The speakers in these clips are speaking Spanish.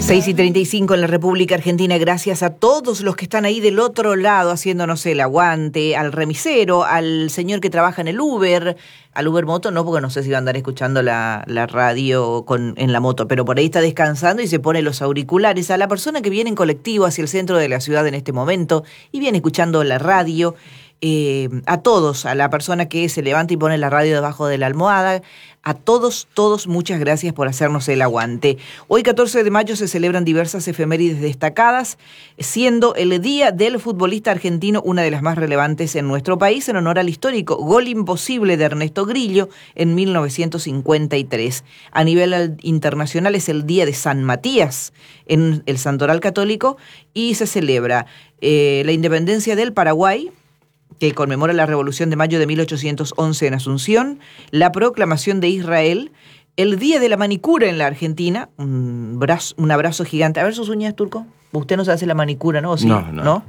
6:35 en la República Argentina. Gracias a todos los que están ahí del otro lado haciéndonos el aguante, al remisero, al señor que trabaja en el Uber, al Uber Moto, no, porque no sé si va a andar escuchando la radio en la moto, pero por ahí está descansando y se pone los auriculares, a la persona que viene en colectivo hacia el centro de la ciudad en este momento y viene escuchando la radio. A todos, a la persona que se levanta y pone la radio debajo de la almohada, a todos, muchas gracias por hacernos el aguante. Hoy 14 de mayo se celebran diversas efemérides destacadas, siendo el Día del Futbolista Argentino una de las más relevantes en nuestro país, en honor al histórico gol imposible de Ernesto Grillo en 1953. A nivel internacional es el Día de San Matías en el Santoral Católico y se celebra la independencia del Paraguay, que conmemora la Revolución de Mayo de 1811 en Asunción, la proclamación de Israel, el Día de la Manicura en la Argentina, un abrazo gigante. A ver sus uñas, Turco. Usted no se hace la manicura, ¿no? ¿O sí? No.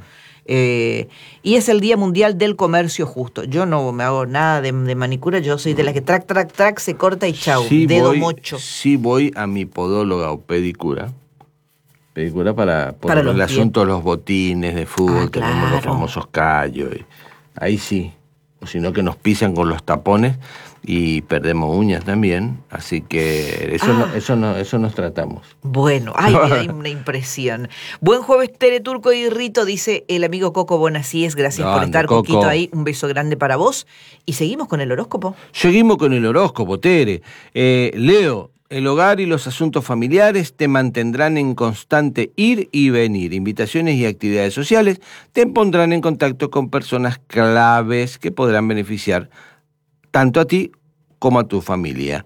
Y es el Día Mundial del Comercio Justo. Yo no me hago nada de manicura, yo soy de la que trac, se corta y chau, dedo mocho. Sí voy a mi podóloga o pedicura. Pedicura para el asunto de los botines de fútbol, claro. Tenemos los famosos callos. Ahí sí, o sino que nos pisan con los tapones y perdemos uñas también, así que eso nos tratamos. Bueno, me da una impresión. Buen jueves, Tere, Turco y Rito, dice el amigo Coco Bonasíes. Gracias por estar, Coco. Coquito, ahí. Un beso grande para vos. Y seguimos con el horóscopo. Seguimos con el horóscopo, Tere. Leo. El hogar y los asuntos familiares te mantendrán en constante ir y venir. Invitaciones y actividades sociales te pondrán en contacto con personas claves que podrán beneficiar tanto a ti como a tu familia.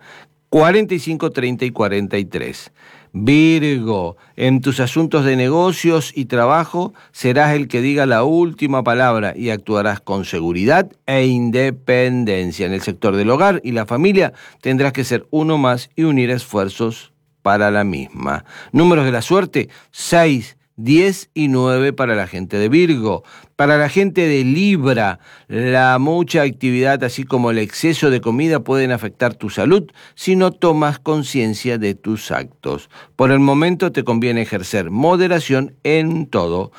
45, 30 y 43. Virgo, en tus asuntos de negocios y trabajo serás el que diga la última palabra y actuarás con seguridad e independencia. En el sector del hogar y la familia tendrás que ser uno más y unir esfuerzos para la misma. Números de la suerte: 6, 10 y 9 para la gente de Virgo. Para la gente de Libra, la mucha actividad así como el exceso de comida pueden afectar tu salud si no tomas conciencia de tus actos. Por el momento te conviene ejercer moderación en todo.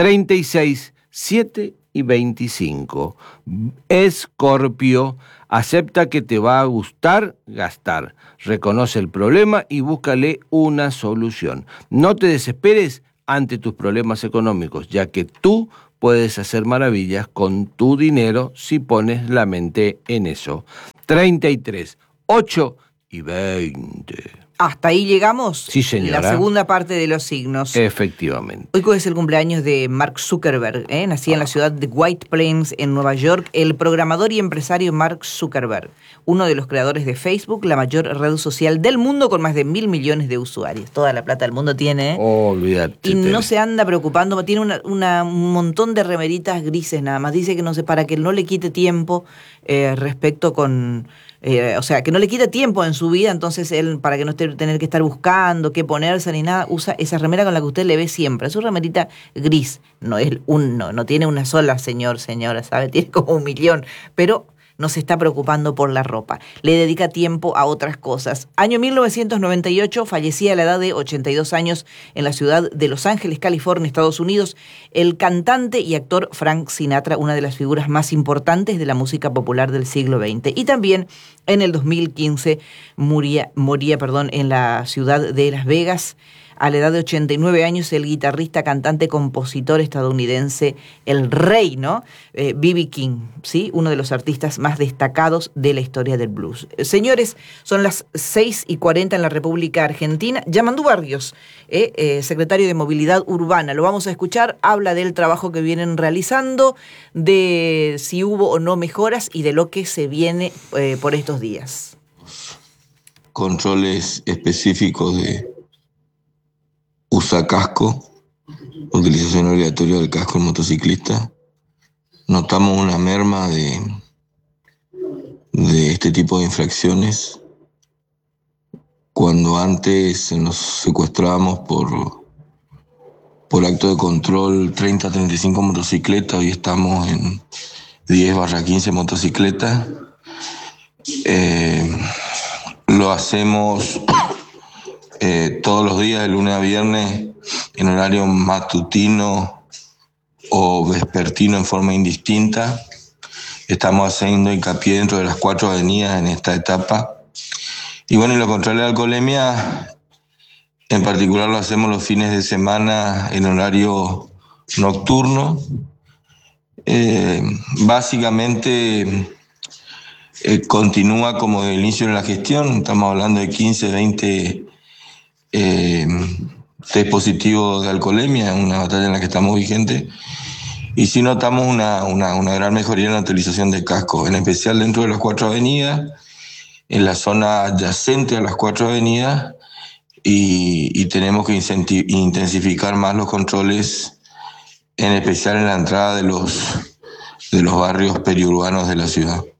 36, 7 y 25. Escorpio, acepta que te va a gustar gastar. Reconoce el problema y búscale una solución. No te desesperes ante tus problemas económicos, ya que tú puedes hacer maravillas con tu dinero si pones la mente en eso. 33, 8 y 20. ¿Hasta ahí llegamos? Sí, señora. La segunda parte de los signos. Efectivamente. Hoy es el cumpleaños de Mark Zuckerberg, Nacía en la ciudad de White Plains, en Nueva York, el programador y empresario Mark Zuckerberg, uno de los creadores de Facebook, la mayor red social del mundo con más de 1.000 millones de usuarios. Toda la plata del mundo tiene, olvídate. Y no se anda preocupando, tiene un montón de remeritas grises nada más. Dice que no sé, para que no le quite tiempo respecto con... o sea, que no le quita tiempo en su vida, entonces él, para que no esté tener que estar buscando qué ponerse ni nada, usa esa remera con la que usted le ve siempre. Es una remerita gris, no tiene una sola señora, ¿sabe? Tiene como 1 millón, pero no se está preocupando por la ropa. Le dedica tiempo a otras cosas. Año 1998, fallecía a la edad de 82 años en la ciudad de Los Ángeles, California, Estados Unidos, el cantante y actor Frank Sinatra, una de las figuras más importantes de la música popular del siglo XX. Y también en el 2015 moría en la ciudad de Las Vegas, a la edad de 89 años, el guitarrista, cantante, compositor estadounidense, el rey, ¿no? B.B. King, ¿sí? Uno de los artistas más destacados de la historia del blues. Señores, son las 6:40 en la República Argentina. Yamandu Barrios, secretario de Movilidad Urbana, lo vamos a escuchar, habla del trabajo que vienen realizando, de si hubo o no mejoras y de lo que se viene por estos días. Controles específicos de usa casco, utilización obligatoria del casco en motociclista. Notamos una merma de este tipo de infracciones. Cuando antes nos secuestrábamos por acto de control 30-35 motocicletas, hoy estamos en 10/15 motocicletas. Lo hacemos todos los días, de lunes a viernes, en horario matutino o vespertino en forma indistinta. Estamos haciendo hincapié dentro de las 4 avenidas en esta etapa. Y bueno, y lo contrario a la alcoholemia, en particular lo hacemos los fines de semana en horario nocturno. Básicamente continúa como del inicio de la gestión. Estamos hablando de 15, 20 test positivos de alcoholemia, una batalla en la que estamos vigentes. Y sí notamos una gran mejoría en la utilización de casco, en especial dentro de las 4 avenidas, en la zona adyacente a las 4 avenidas, y tenemos que intensificar más los controles, en especial en la entrada de los barrios periurbanos de la ciudad.